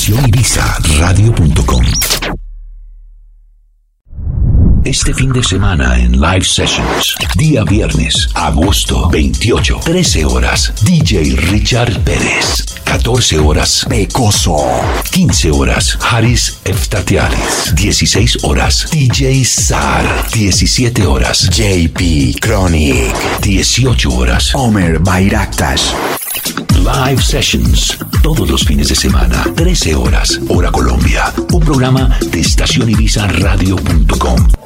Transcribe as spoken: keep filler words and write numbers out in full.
estación ibiza radio punto com. Este fin de semana en Live Sessions, día viernes, agosto veintiocho, trece horas, D J Richard Pérez. catorce horas, Pecoso. quince horas, Haris Eftatialis. dieciséis horas, D J Sar. diecisiete horas, J P Chronic. dieciocho horas, Omer Bayraktas. Live Sessions, todos los fines de semana, trece horas, hora Colombia. Un programa de estación ibiza radio punto com.